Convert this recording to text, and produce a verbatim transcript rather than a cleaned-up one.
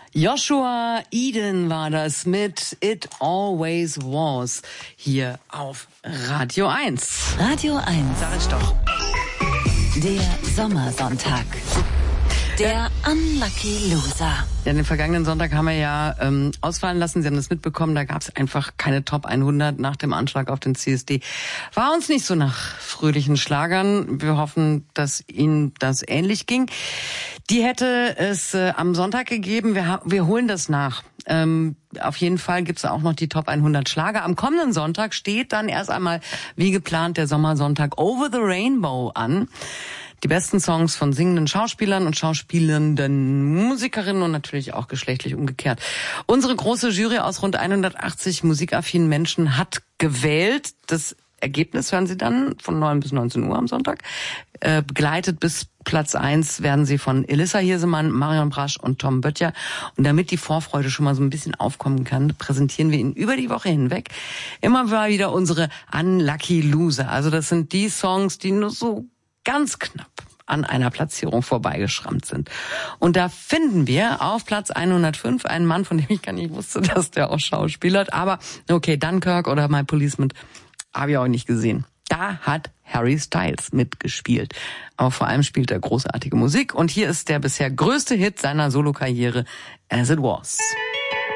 Joshua Eden war das mit It Always Was hier auf Radio eins. Radio eins. Sag ich doch. Der Sommersonntag. Der Unlucky Loser. Ja, den vergangenen Sonntag haben wir ja ähm, ausfallen lassen. Sie haben das mitbekommen, da gab es einfach keine Top hundert nach dem Anschlag auf den C S D. War uns nicht so nach fröhlichen Schlagern. Wir hoffen, dass Ihnen das ähnlich ging. Die hätte es äh, am Sonntag gegeben. Wir, ha- wir holen das nach. Ähm, auf jeden Fall gibt's auch noch die Top hundert Schlager. Am kommenden Sonntag steht dann erst einmal, wie geplant, der Sommersonntag Over the Rainbow an. Die besten Songs von singenden Schauspielern und schauspielenden Musikerinnen und natürlich auch geschlechtlich umgekehrt. Unsere große Jury aus rund hundertachtzig musikaffinen Menschen hat gewählt. Das Ergebnis hören Sie dann von neun bis neunzehn Uhr am Sonntag. Äh, begleitet bis Platz eins werden Sie von Elissa Hirsemann, Marion Brasch und Tom Böttcher. Und damit die Vorfreude schon mal so ein bisschen aufkommen kann, präsentieren wir Ihnen über die Woche hinweg immer mal wieder unsere Unlucky Loser. Also das sind die Songs, die nur so ganz knapp an einer Platzierung vorbeigeschrammt sind. Und da finden wir auf Platz hundertfünf einen Mann, von dem ich gar nicht wusste, dass der auch schauspielert. Aber okay, Dunkirk oder My Policeman habe ich auch nicht gesehen. Da hat Harry Styles mitgespielt. Aber vor allem spielt er großartige Musik. Und hier ist der bisher größte Hit seiner Solokarriere, As It Was.